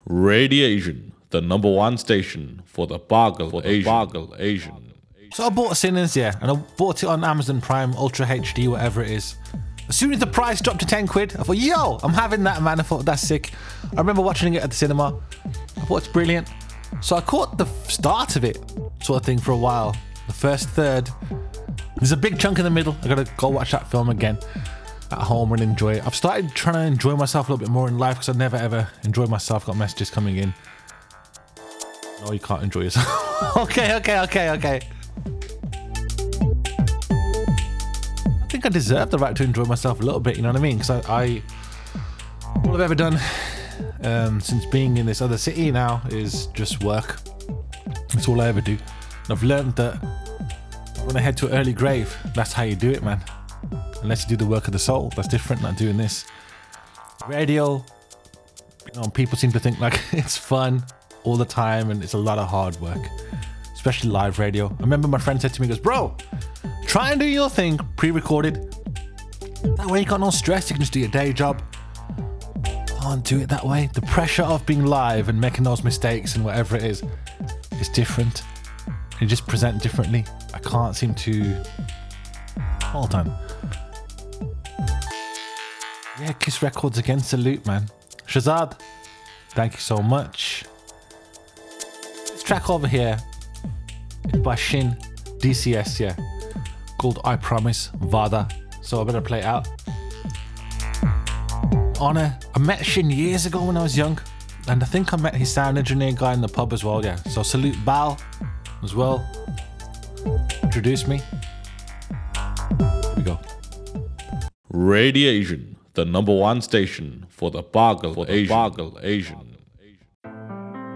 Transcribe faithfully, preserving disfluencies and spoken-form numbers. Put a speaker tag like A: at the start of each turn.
A: Radiation, the number one station for the Bargle for the Asian. Bargle Asian.
B: So I bought Sinners, yeah, and I bought it on Amazon Prime, Ultra H D, whatever it is. As soon as the price dropped to ten quid, I thought, yo, I'm having that, man. I thought, that's sick. I remember watching it at the cinema. I thought it's brilliant. So I caught the start of it, sort of thing, for a while. The first third. There's a big chunk in the middle. I gotta go watch that film again at home and enjoy it. I've started trying to enjoy myself a little bit more in life because I never ever enjoyed myself. Got messages coming in. No, you can't enjoy yourself. okay, okay, okay, okay. I think I deserve the right to enjoy myself a little bit, you know what I mean? Because I, I, all I've ever done um, since being in this other city now is just work. That's all I ever do. And I've learned that when I head to an early grave, that's how you do it, man. Unless you do the work of the soul, that's different, not doing this. Radio, you know, people seem to think like it's fun all the time and it's a lot of hard work, especially live radio. I remember my friend said to me, he goes, bro, try and do your thing pre-recorded. That way you got no stress, you can just do your day job. Can't do it that way. The pressure of being live and making those mistakes and whatever it is, is different. You just present differently. I can't seem to... Hold on. Yeah, Kiss Records again, salute, man. Shazad, thank you so much. This track over here is by Shin D C S, yeah, called I Promise Vada. So I better play it out. Honor, I met Shin years ago when I was young, and I think I met his sound engineer guy in the pub as well, yeah. So salute Bal as well. Introduce me. Here we go.
A: Radiation, the number one station for the Bargle for the Asian. Bargle Asian.